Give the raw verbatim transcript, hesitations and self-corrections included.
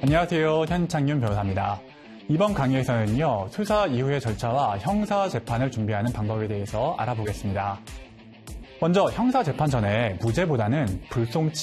안녕하세요. 현창윤 변호사입니다. 이번 강의에서는요, 수사 이후의 절차와 형사 재판을 준비하는 방법에 대해서 알아보겠습니다. 먼저 형사 재판 전에 무죄보다는 불송치